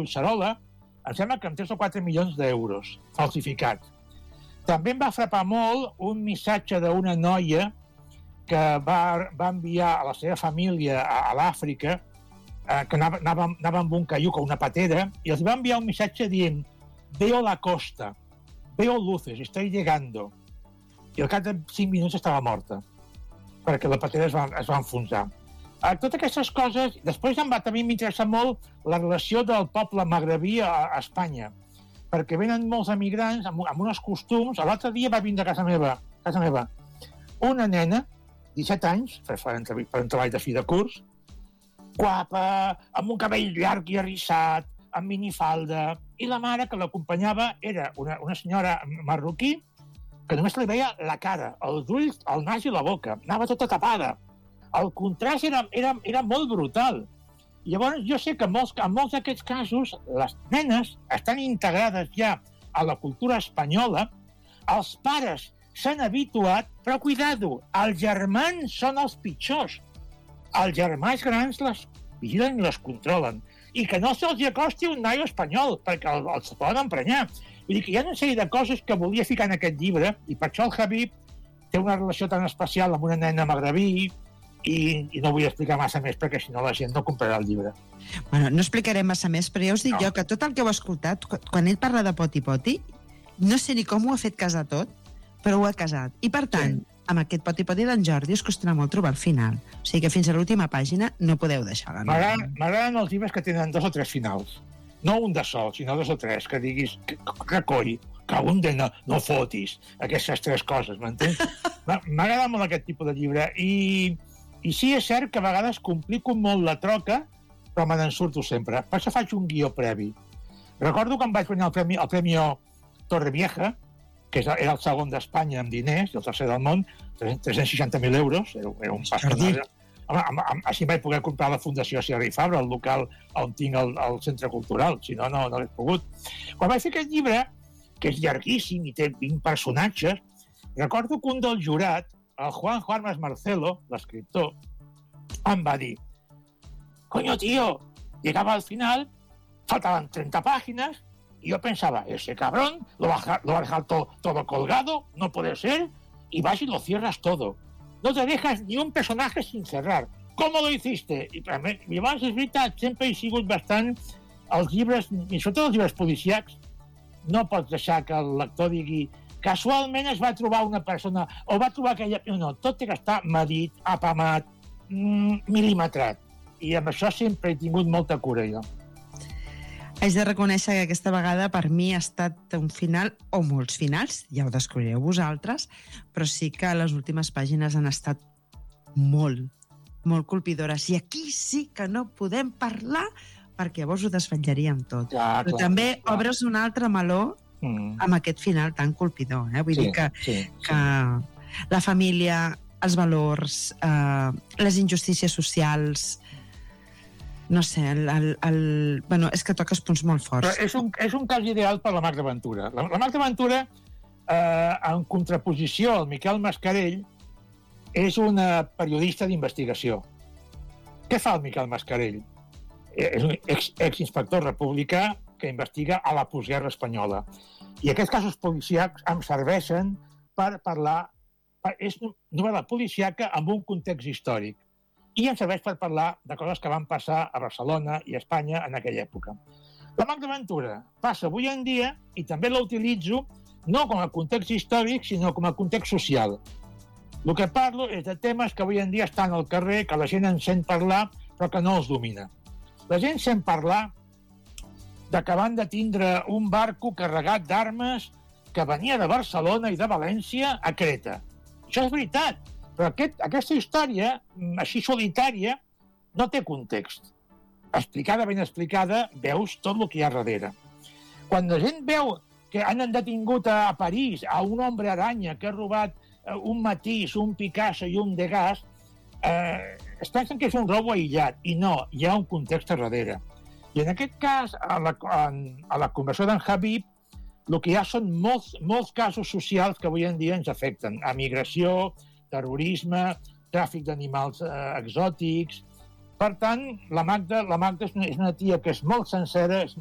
Collserola, em sembla que amb 3 o 4 milions d'euros falsificats. També em va frapar molt un missatge d'una noia que va enviar a la seva família a l'Àfrica, que anava amb un caiuc o una patera, i els va enviar un missatge dient: veo la costa, veo luces, estoy llegando. I al cap de 5 minuts estava morta, perquè la patera es va enfonsar. Totes aquestes coses. Després també m'interessa molt la relació del poble magrebí a Espanya, perquè venen molts emigrants amb uns costums. L'altre dia va vindre a casa meva una nena, 17 anys, per un treball de fi de curs, guapa, amb un cabell llarg i arrissat, amb minifalda, i la mare que l'acompanyava era una senyora marroquí que només li veia la cara, els ulls, el nas i la boca, anava tota tapada. El contrast era molt brutal. Llavors, jo sé que en molts d'aquests casos les nenes estan integrades ja a la cultura espanyola, els pares s'han habituat, però cuidado, els germans són els pitjors. Els germans grans les vigilen i les controlen. I que no se'ls acosti un naio espanyol, perquè els poden emprenyar. Vull dir que hi ha una sèrie de coses que volia ficar en aquest llibre, i per això el Habib té una relació tan especial amb una nena magrebí, i no vull explicar massa més, perquè si no la gent no comprarà el llibre. Bueno, no explicaré massa més, però ja us dic jo que tot el que heu escoltat, quan ell parla de Poti Poti, no sé ni com ho ha fet casar tot, però ho ha casat. I per tant, amb aquest Poti Poti d'en Jordi us costarà molt trobar el final. O sigui que fins a l'última pàgina no podeu deixar-la. M'agraden els llibres que tenen 2 o 3 finals. No un de sol, sinó 2 o 3, que diguis, que coi, que un de no fotis, aquestes 3 coses, m'entens? M'agrada molt aquest tipus de llibre, i sí, és cert que a vegades complico molt la troca, però me n'en surto sempre. Per això faig un guió previ. Recordo quan vaig guanyar el Premi Torrevieja, que era el segon d'Espanya amb diners, i el tercer del món, 360.000 euros, era un pastonada. Així vaig poder comprar la Fundació Sierra i Fabra, el local on tinc el centre cultural, si no, no l'he pogut. Quan vaig fer aquest llibre, que és llarguíssim i té 20 personatges, recordo que un del jurat, el Juan Armas Marcelo, l'escriptor, em va dir: coño, tío, llegaba al final, faltaban 30 páginas, y yo pensaba, ese cabrón lo va a dejar todo colgado, no puede ser, y vas y lo cierras todo. No te dejas ni un personaje sin cerrar. ¿Cómo lo hiciste? I llavors, és veritat, sempre he sigut bastant... Els llibres, i sobretot els llibres policíacs, no pots deixar que el lector digui casualment es va trobar una persona o va trobar aquella... No, tot té que estar medit, apamat, mil·limetrat. I amb això sempre he tingut molta cura, jo. Haig de reconèixer que aquesta vegada per mi ha estat un final, o molts finals, ja ho descobrireu vosaltres, però sí que les últimes pàgines han estat molt, molt colpidores. I aquí sí que no podem parlar, perquè llavors ho desvetllaríem tot. Clar, però també obres un altre meló amb aquest final tan colpidor. Vull dir que la família, els valors, les injustícies socials... No sé, bueno, és que toques punts molt forts. Però és un cas ideal per la Magda Ventura. La Magda Ventura, en contraposició al Miquel Mascarell, és una periodista d'investigació. Què fa el Miquel Mascarell? És un exinspector republicà que investiga a la postguerra espanyola. I aquests casos policíacs em serveixen per parlar... És novel·la policíaca amb un context històric. I em serveix per parlar de coses que van passar a Barcelona i a Espanya en aquella època. La Magda Ventura passa avui en dia i també la utilitzo no com a context històric, sinó com a context social. El que parlo és de temes que avui en dia estan al carrer, que la gent en sent parlar, però que no els domina. La gent sent parlar de que van detindre un barco carregat d'armes que venia de Barcelona i de València a Creta. Això és veritat. Però aquesta història, així solitària, no té context. Explicada, ben explicada, veus tot el que hi ha darrere. Quan la gent veu que han detingut a París a un hombre aranya que ha robat un Matisse, un Picasso i un Degas, es pensen que és un robo aïllat, i no, hi ha un context a darrere. I en aquest cas, a la conversió d'en Habib, el que hi ha són molts casos socials que avui en dia ens afecten. Emigració, terrorisme, tràfic d'animals exòtics. Per tant, la Magda és una tia que és molt sencera,